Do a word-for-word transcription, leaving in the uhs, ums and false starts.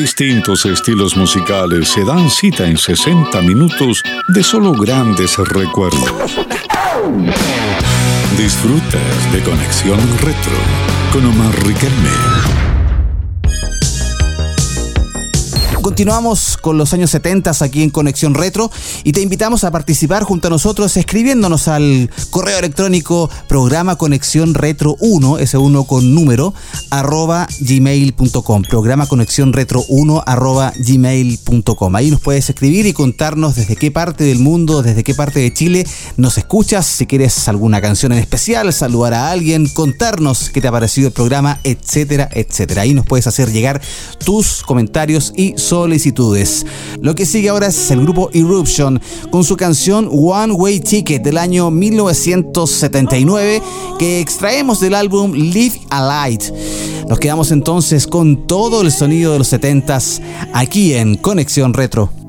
Distintos estilos musicales se dan cita en sesenta minutos de solo grandes recuerdos. Disfrutas de Conexión Retro con Omar Riquelme. Continuamos con los años setenta aquí en Conexión Retro y te invitamos a participar junto a nosotros escribiéndonos al correo electrónico programa conexión retro uno, ese uno con número, arroba gmail punto com, programa conexión retro uno arroba gmail punto com. Ahí nos puedes escribir y contarnos desde qué parte del mundo, desde qué parte de Chile nos escuchas, si quieres alguna canción en especial, saludar a alguien, contarnos qué te ha parecido el programa, etcétera, etcétera. Ahí nos puedes hacer llegar tus comentarios y solicitudes. Lo que sigue ahora es el grupo Eruption con su canción One Way Ticket del año mil novecientos setenta y nueve que extraemos del álbum Live a Light. Nos quedamos entonces con todo el sonido de los setentas aquí en Conexión Retro.